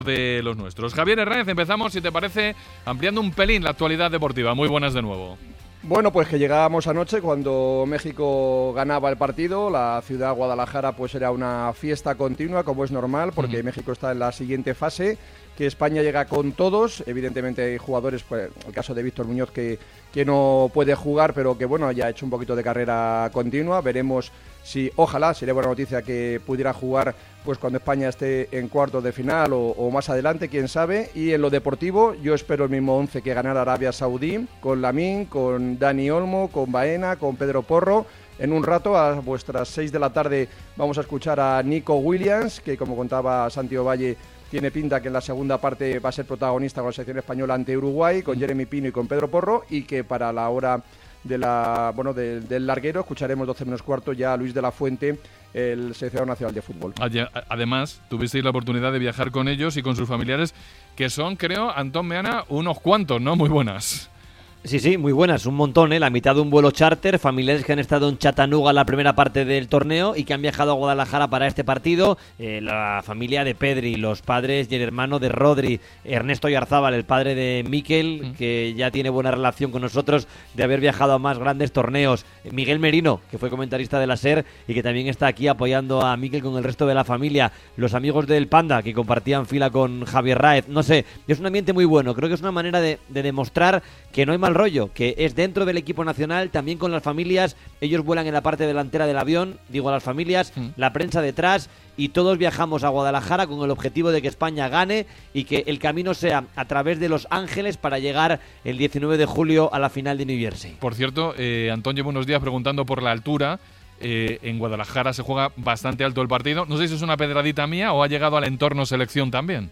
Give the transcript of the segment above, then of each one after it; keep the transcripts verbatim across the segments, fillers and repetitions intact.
de los nuestros. Javier Hernández, empezamos, si te parece, ampliando un pelín la actualidad deportiva. Muy buenas de nuevo. Bueno, pues que llegábamos anoche cuando México ganaba el partido. La ciudad de Guadalajara pues era una fiesta continua, como es normal, porque uh-huh. México está en la siguiente fase, que España llega con todos. Evidentemente hay jugadores, pues el caso de Víctor Muñoz, que, que no puede jugar, pero que bueno, ya ha hecho un poquito de carrera continua. Veremos si, ojalá, sería buena noticia que pudiera jugar pues cuando España esté en cuartos de final o, o más adelante, quién sabe. Y en lo deportivo, yo espero el mismo once que ganara Arabia Saudí, con Lamine, con Dani Olmo, con Baena, con Pedro Porro. En un rato, a vuestras seis de la tarde, vamos a escuchar a Nico Williams, que como contaba Santiago Valle, tiene pinta que en la segunda parte va a ser protagonista con la selección española ante Uruguay, con Jeremy Pino y con Pedro Porro, y que para la hora de la bueno de, del larguero escucharemos doce menos cuarto ya a Luis de la Fuente, el seleccionador nacional de fútbol. Además, tuvisteis la oportunidad de viajar con ellos y con sus familiares, que son, creo, Antón Meana, unos cuantos, ¿no? Muy buenas. Sí, sí, muy buenas, un montón, ¿eh? La mitad de un vuelo charter, familiares que han estado en Chattanooga la primera parte del torneo y que han viajado a Guadalajara para este partido. Eh, la familia de Pedri, los padres y el hermano de Rodri, Ernesto Oyarzábal, el padre de Mikel, mm. que ya tiene buena relación con nosotros de haber viajado a más grandes torneos. Miguel Merino, que fue comentarista de la SER y que también está aquí apoyando a Mikel con el resto de la familia. Los amigos del Panda, que compartían fila con Javier Raez. No sé, es un ambiente muy bueno. Creo que es una manera de, de demostrar que no hay mal rollo, que es dentro del equipo nacional, también con las familias. Ellos vuelan en la parte delantera del avión, digo a las familias, mm. la prensa detrás, y todos viajamos a Guadalajara con el objetivo de que España gane y que el camino sea a través de Los Ángeles para llegar el diecinueve de julio a la final de New Jersey. Por cierto, eh, Antón lleva unos días preguntando por la altura. Eh, en Guadalajara se juega bastante alto el partido. No sé si es una pedradita mía o ha llegado al entorno selección también.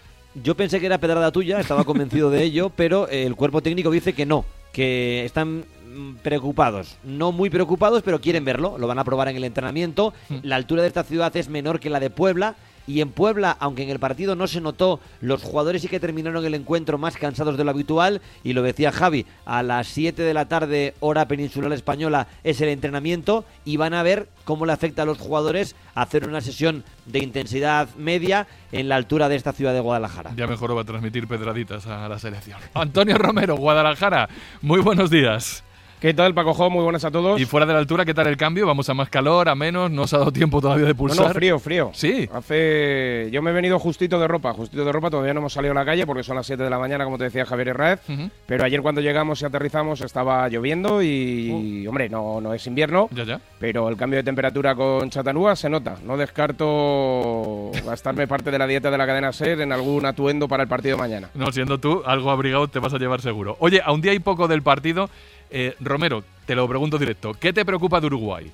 Yo pensé que era pedrada tuya, estaba convencido de ello, pero el cuerpo técnico dice que no, que están preocupados, no muy preocupados, pero quieren verlo, lo van a probar en el entrenamiento. La altura de esta ciudad es menor que la de Puebla, y en Puebla, aunque en el partido no se notó, los jugadores sí que terminaron el encuentro más cansados de lo habitual, y lo decía Javi, a las siete de la tarde, hora peninsular española, es el entrenamiento, y van a ver cómo le afecta a los jugadores hacer una sesión de intensidad media en la altura de esta ciudad de Guadalajara. Ya mejor va a transmitir pedraditas a la selección. Antonio Romero, Guadalajara, muy buenos días. ¿Qué tal, Paco Jo? Muy buenas a todos. Y fuera de la altura, ¿qué tal el cambio? ¿Vamos a más calor, a menos? ¿No os ha dado tiempo todavía de pulsar? No, no, frío, frío. Sí. Hace... Yo me he venido justito de ropa, justito de ropa, todavía no hemos salido a la calle porque son las siete de la mañana, como te decía Javier Herráez, uh-huh. pero ayer cuando llegamos y aterrizamos estaba lloviendo y, uh. hombre, no, no es invierno, ya, ya. pero el cambio de temperatura con Chattanooga se nota. No descarto gastarme parte de la dieta de la cadena SER en algún atuendo para el partido de mañana. No, siendo tú, algo abrigado te vas a llevar seguro. Oye, a un día y poco del partido, eh, Romero, te lo pregunto directo, ¿qué te preocupa de Uruguay?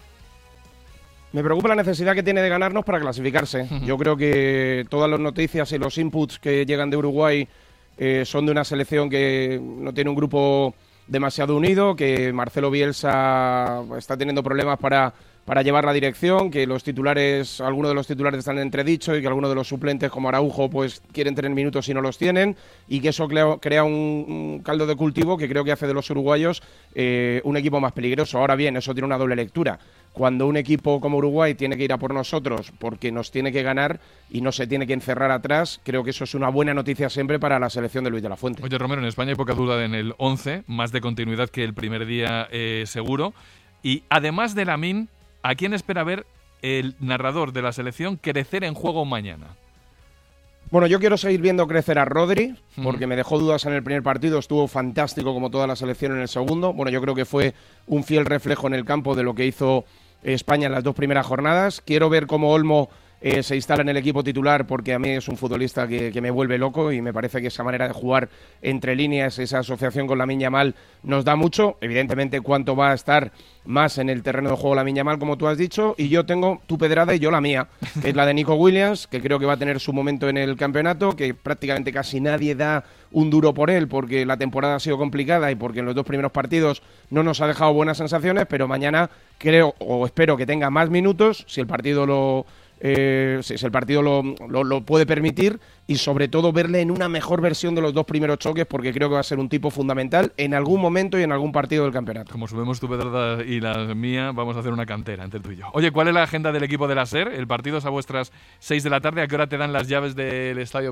Me preocupa la necesidad que tiene de ganarnos para clasificarse. Uh-huh. Yo creo que todas las noticias y los inputs que llegan de Uruguay eh, son de una selección que no tiene un grupo demasiado unido, que Marcelo Bielsa está teniendo problemas para, para llevar la dirección, que los titulares, algunos de los titulares están en entredicho y que algunos de los suplentes como Araujo pues quieren tener minutos y no los tienen, y que eso crea, crea un, un caldo de cultivo que creo que hace de los uruguayos eh, un equipo más peligroso. Ahora bien, eso tiene una doble lectura. Cuando un equipo como Uruguay tiene que ir a por nosotros porque nos tiene que ganar y no se tiene que encerrar atrás, creo que eso es una buena noticia siempre para la selección de Luis de la Fuente. Oye, Romero, en España hay poca duda en el once, más de continuidad que el primer día eh, seguro. Y además de Lamine, ¿a quién espera ver el narrador de la selección crecer en juego mañana? Bueno, yo quiero seguir viendo crecer a Rodri, porque me dejó dudas en el primer partido, estuvo fantástico como toda la selección en el segundo. Bueno, yo creo que fue un fiel reflejo en el campo de lo que hizo España en las dos primeras jornadas. Quiero ver cómo Olmo eh, se instala en el equipo titular, porque a mí es un futbolista que, que me vuelve loco y me parece que esa manera de jugar entre líneas, esa asociación con Lamine Yamal nos da mucho. Evidentemente, cuánto va a estar más en el terreno de juego Lamine Yamal, como tú has dicho, y yo tengo tu pedrada y yo la mía, que es la de Nico Williams, que creo que va a tener su momento en el campeonato, que prácticamente casi nadie da un duro por él porque la temporada ha sido complicada y porque en los dos primeros partidos no nos ha dejado buenas sensaciones, pero mañana creo o espero que tenga más minutos, si el partido lo eh, si, si el partido lo, lo, lo puede permitir, y sobre todo verle en una mejor versión de los dos primeros choques, porque creo que va a ser un tipo fundamental en algún momento y en algún partido del campeonato. Como subimos tu pedrada y la mía, vamos a hacer una cantera entre tú y yo. Oye, ¿cuál es la agenda del equipo de la SER? El partido es a vuestras seis de la tarde. ¿A qué hora te dan las llaves del estadio